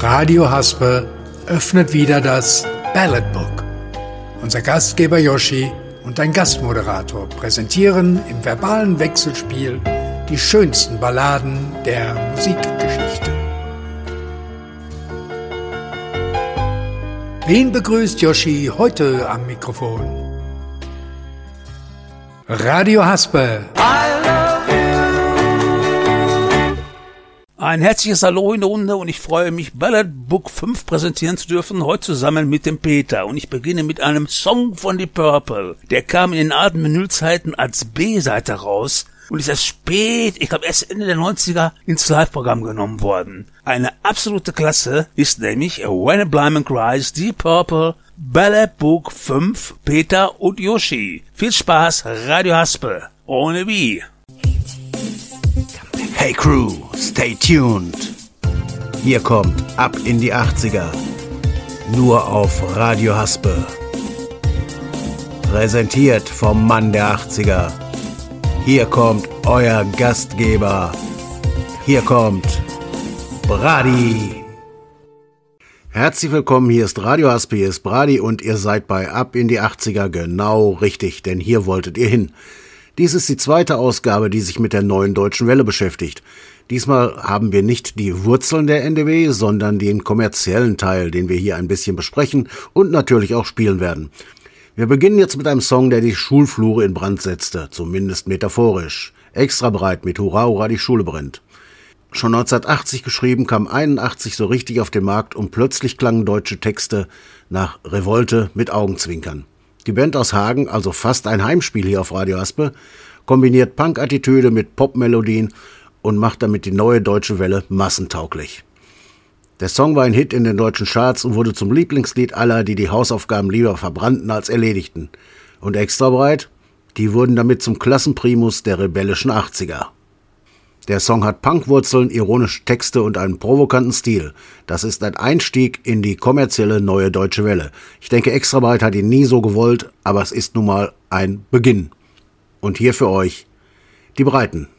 Radio Haspe öffnet wieder das Ballad Book. Unser Gastgeber Yoshi und ein Gastmoderator präsentieren im verbalen Wechselspiel die schönsten Balladen der Musikgeschichte. Wen begrüßt Yoshi heute am Mikrofon? Radio Haspe. Ein herzliches Hallo in der Runde und ich freue mich, Ballad Book 5 präsentieren zu dürfen, heute zusammen mit dem Peter. Und ich beginne mit einem Song von Deep Purple. Der kam in den alten Vinylzeiten als B-Seite raus und ist erst spät, ich glaube erst Ende der 90er, ins Live-Programm genommen worden. Eine absolute Klasse ist nämlich When a Blind Man Cries, Deep Purple, Ballad Book 5, Peter und Yoshi. Viel Spaß, Radio Haspe, ohne Wie. Hey Crew, stay tuned. Hier kommt Ab in die 80er. Nur auf Radio Haspe. Präsentiert vom Mann der 80er. Hier kommt euer Gastgeber. Hier kommt Brady. Herzlich willkommen, hier ist Radio Haspe, hier ist Brady und ihr seid bei Ab in die 80er genau richtig, denn hier wolltet ihr hin. Dies ist die zweite Ausgabe, die sich mit der neuen deutschen Welle beschäftigt. Diesmal haben wir nicht die Wurzeln der NDW, sondern den kommerziellen Teil, den wir hier ein bisschen besprechen und natürlich auch spielen werden. Wir beginnen jetzt mit einem Song, der die Schulflure in Brand setzte, zumindest metaphorisch. Extra breit mit Hurra, Hurra, die Schule brennt. Schon 1980 geschrieben, kam 81 so richtig auf den Markt und plötzlich klangen deutsche Texte nach Revolte mit Augenzwinkern. Die Band aus Hagen, also fast ein Heimspiel hier auf Radio Haspe, kombiniert Punk-Attitüde mit Pop-Melodien und macht damit die neue deutsche Welle massentauglich. Der Song war ein Hit in den deutschen Charts und wurde zum Lieblingslied aller, die die Hausaufgaben lieber verbrannten als erledigten. Und extra breit, die wurden damit zum Klassenprimus der rebellischen 80er. Der Song hat Punkwurzeln, ironische Texte und einen provokanten Stil. Das ist ein Einstieg in die kommerzielle neue deutsche Welle. Ich denke, Extra breit hat ihn nie so gewollt, aber es ist nun mal ein Beginn. Und hier für euch die Breiten.